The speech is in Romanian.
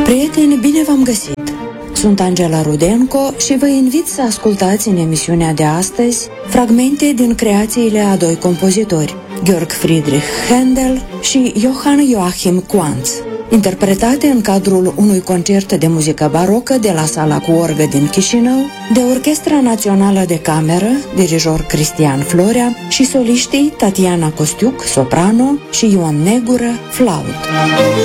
Prieteni, bine v-am găsit! Sunt Angela Rudenko și vă invit să ascultați în emisiunea de astăzi fragmente din creațiile a doi compozitori, Georg Friedrich Händel și Johann Joachim Quantz, interpretate în cadrul unui concert de muzică barocă de la Sala cu orgă din Chișinău, de Orchestra Națională de Cameră, dirijor Cristian Florea și soliștii Tatiana Costiuc, soprano, și Ion Negură, flaut.